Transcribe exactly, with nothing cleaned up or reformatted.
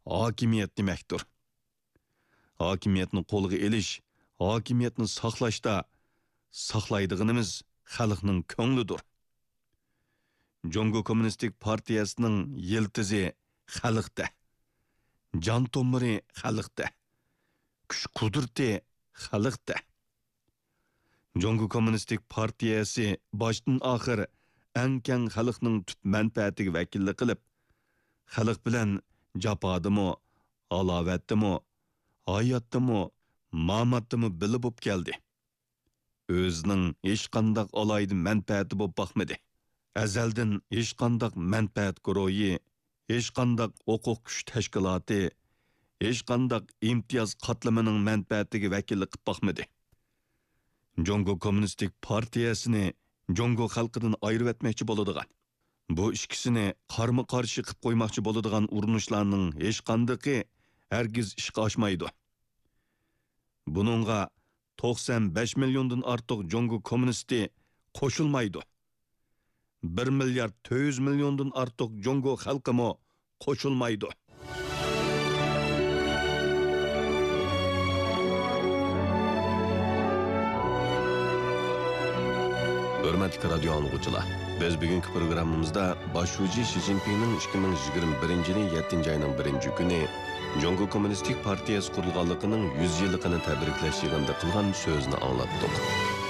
hokimiyat demakdir. Hokimiyatni qo'lga elish, hokimiyatni saqlashda saqlaydiganimiz xalqning ko'nglidir. Jongo Kommunistik Partiyasining yiltizi xalqda, jon tomiri xalqda, kuch qudrati xalqda. Jongo Kommunistik Partiyasi boshdan oxir eng keng xalqning tut manfaatiga vakillik qilib, xalq bilan jafodimi, halovatdimi, hayotdimi, mamatdimi bilib bo'lib keldi. O'zining hech qanday alayda manfaati bo'lib baxmadi. Azaldan hech qanday manfaat guruhi, hech qanday huquq kuch tashkiloti, hech qanday imtiyoz qatlamining manfaatiga vakillik qilib baxmadi. Jongo Kommunistik Partiyasini Jongo xalqidan ayirib etmoqchi bo'ladigan, bu ikkisini qarma-qarshi qilib qo'ymoqchi bo'ladigan urinishlarning hech qanday hargiz ishga oshmaydi. Buningga to'qson besh milliondan ortiq Jongo kommunisti qo'shilmaydi. bir milliard to'rt yuz milliondan ortiq Jongo xalqimi qo'shilmaydi. Hurmatli radio anglag'uchilar, biz bugungi programmamizda boshlovchi Xi Jinpingning ikki ming yigirma birinchi yil yettinchi oyning birinchi kuni Jongo Kommunistik Partiyasi qurilganligining yuz yilligini tabriklash yig'inida qilgan so'zni anglatdik.